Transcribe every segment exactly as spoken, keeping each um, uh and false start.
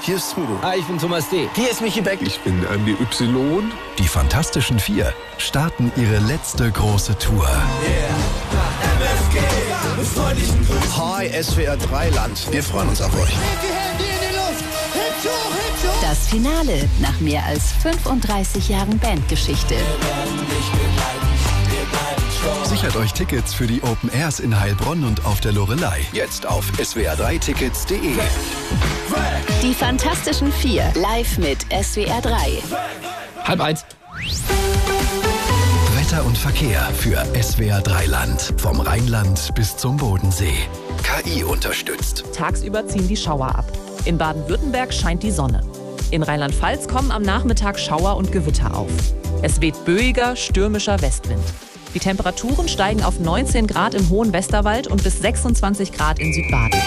Hier ist Smudo. Ah, ich bin Thomas D. Hier ist Michi Beck. Ich bin Andi Y. Die Fantastischen Vier starten ihre letzte große Tour. Yeah. M F G mit freundlichen Grüßen. Hi, S W R drei Land. Wir freuen uns auf euch. Die Hände in die Luft. Hip hoch, hip hoch. Das Finale nach mehr als fünfunddreißig Jahren Bandgeschichte. Sichert euch Tickets für die Open Airs in Heilbronn und auf der Loreley. Jetzt auf s w r drei tickets punkt de. Die Fantastischen Vier live mit S W R drei. Halb eins. Wetter und Verkehr für S W R drei Land. Vom Rheinland bis zum Bodensee. K I unterstützt. Tagsüber ziehen die Schauer ab. In Baden-Württemberg scheint die Sonne. In Rheinland-Pfalz kommen am Nachmittag Schauer und Gewitter auf. Es weht böiger, stürmischer Westwind. Die Temperaturen steigen auf neunzehn Grad im hohen Westerwald und bis sechsundzwanzig Grad in Südbaden.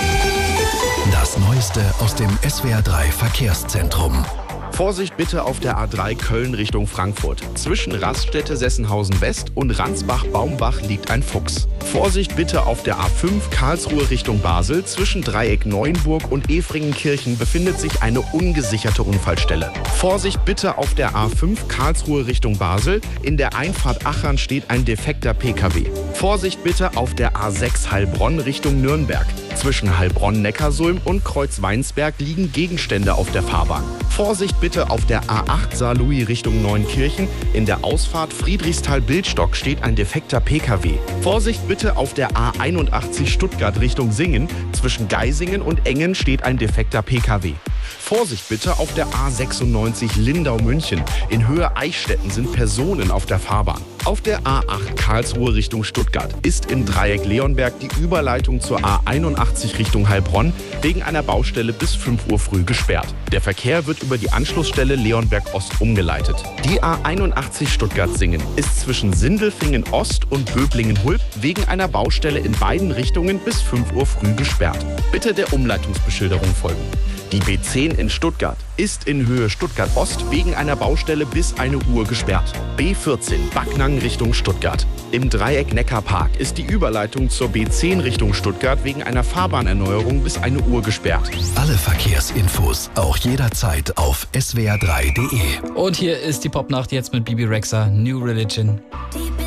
Das Neueste aus dem S W R drei Verkehrszentrum. Vorsicht bitte auf der A drei Köln Richtung Frankfurt. Zwischen Raststätte Sessenhausen West und Ransbach-Baumbach liegt ein Fuchs. Vorsicht bitte auf der A fünf Karlsruhe Richtung Basel. Zwischen Dreieck Neuenburg und Efringenkirchen befindet sich eine ungesicherte Unfallstelle. Vorsicht bitte auf der A fünf Karlsruhe Richtung Basel. In der Einfahrt Achern steht ein defekter P K W. Vorsicht bitte auf der A sechs Heilbronn Richtung Nürnberg. Zwischen Heilbronn-Neckarsulm und Kreuzweinsberg liegen Gegenstände auf der Fahrbahn. Vorsicht bitte auf der A acht Saarlouis Richtung Neunkirchen. In der Ausfahrt Friedrichsthal-Bildstock steht ein defekter P K W. Vorsicht bitte auf der A einundachtzig Stuttgart Richtung Singen. Zwischen Geisingen und Engen steht ein defekter P K W. Vorsicht bitte auf der A sechsundneunzig Lindau-München. In Höhe Eichstätten sind Personen auf der Fahrbahn. Auf der A acht Karlsruhe Richtung Stuttgart ist im Dreieck Leonberg die Überleitung zur A einundachtzig Richtung Heilbronn wegen einer Baustelle bis fünf Uhr früh gesperrt. Der Verkehr wird über die Anschlussstelle Leonberg Ost umgeleitet. Die A einundachtzig Stuttgart-Singen ist zwischen Sindelfingen Ost und Böblingen-Hulb wegen einer Baustelle in beiden Richtungen bis fünf Uhr früh gesperrt. Bitte der Umleitungsbeschilderung folgen. Die B zehn in Stuttgart ist in Höhe Stuttgart Ost wegen einer Baustelle bis eine Uhr gesperrt. B vierzehn Backnang Richtung Stuttgart. Im Dreieck Neckarpark ist die Überleitung zur B zehn Richtung Stuttgart wegen einer Fahrbahnerneuerung bis eine Uhr gesperrt. Alle Verkehrsinfos auch jederzeit auf s w r drei punkt de. Und hier ist die Popnacht jetzt mit Bibi Rexha, New Religion.